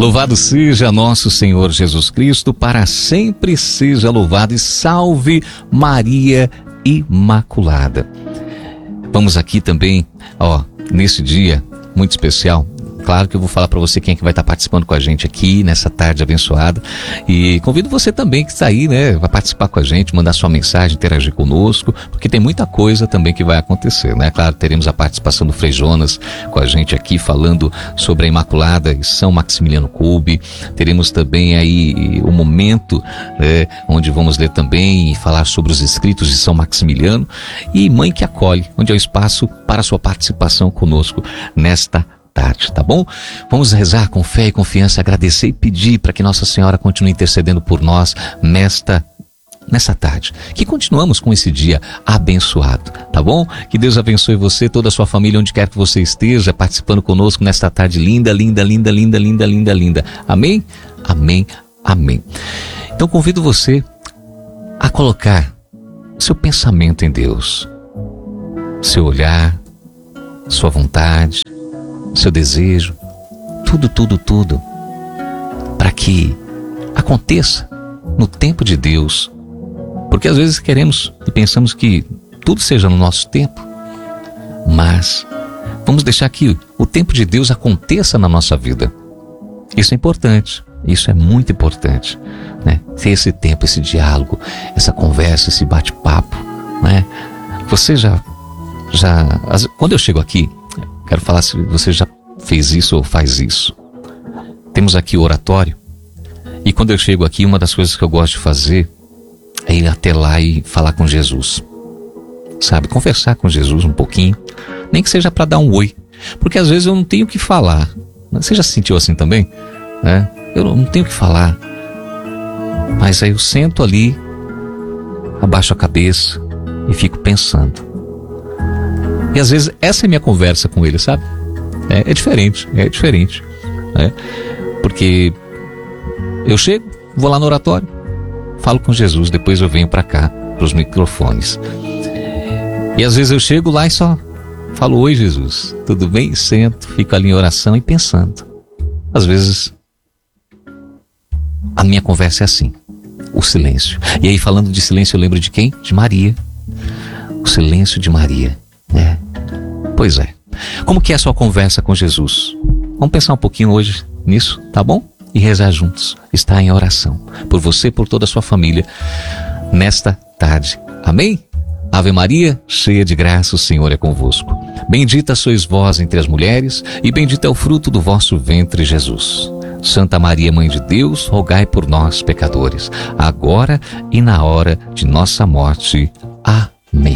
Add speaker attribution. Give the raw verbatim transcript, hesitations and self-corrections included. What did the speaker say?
Speaker 1: Louvado seja nosso Senhor Jesus Cristo, para sempre seja louvado, e salve Maria Imaculada. Vamos aqui também, ó, nesse dia muito especial. Claro que eu vou falar para você quem é que vai estar participando com a gente aqui nessa tarde abençoada, e convido você também que está aí, né, vai participar com a gente, mandar sua mensagem, interagir conosco, porque tem muita coisa também que vai acontecer, né? Claro, teremos a participação do Frei Jonas com a gente aqui falando sobre a Imaculada e São Maximiliano Kolbe. Teremos também aí o momento, né, onde vamos ler também e falar sobre os escritos de São Maximiliano, e Mãe que Acolhe, onde é o espaço para a sua participação conosco nesta tarde, tá bom? Vamos rezar com fé e confiança, agradecer e pedir para que Nossa Senhora continue intercedendo por nós nesta nessa tarde, que continuamos com esse dia abençoado, tá bom? Que Deus abençoe você, toda a sua família, onde quer que você esteja, participando conosco nesta tarde linda, linda, linda, linda, linda, linda, linda. Amém? Amém, amém. Então convido você a colocar seu pensamento em Deus, seu olhar, sua vontade, seu desejo, tudo, tudo, tudo, para que aconteça no tempo de Deus, porque às vezes queremos e pensamos que tudo seja no nosso tempo, mas vamos deixar que o tempo de Deus aconteça na nossa vida. Isso é importante, isso é muito importante, né? Ter esse tempo, esse diálogo, essa conversa, esse bate-papo, né? Você já, já, quando eu chego aqui, quero falar se você já fez isso ou faz isso. Temos aqui o oratório, e quando eu chego aqui, uma das coisas que eu gosto de fazer é ir até lá e falar com Jesus, sabe? Conversar com Jesus um pouquinho, nem que seja para dar um oi, porque às vezes eu não tenho o que falar. Você já se sentiu assim também? Né? Eu não tenho o que falar, mas aí eu sento ali, abaixo a cabeça e fico pensando. E às vezes essa é a minha conversa com ele, sabe? É, é diferente, é diferente, né? Porque eu chego, vou lá no oratório, falo com Jesus, depois eu venho para cá, para os microfones. E às vezes eu chego lá e só falo: oi Jesus, tudo bem? Sento, fico ali em oração e pensando. Às vezes a minha conversa é assim, o silêncio. E aí, falando de silêncio, eu lembro de quem? De Maria. O silêncio de Maria. É, pois é. Como que é a sua conversa com Jesus? Vamos pensar um pouquinho hoje nisso, tá bom? E rezar juntos, estar em oração por você e por toda a sua família nesta tarde. Amém? Ave Maria, cheia de graça, o Senhor é convosco. Bendita sois vós entre as mulheres, e bendito é o fruto do vosso ventre, Jesus. Santa Maria, Mãe de Deus, rogai por nós, pecadores, agora e na hora de nossa morte.